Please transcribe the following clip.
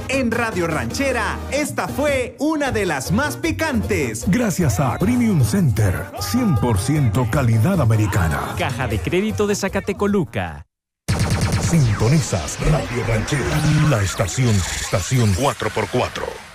En Radio Ranchera, esta fue una de las más picantes. Gracias a Premium Center, 100% calidad americana. Caja de Crédito de Zacatecoluca. Sintonizas Radio Ranchera, la estación 4x4.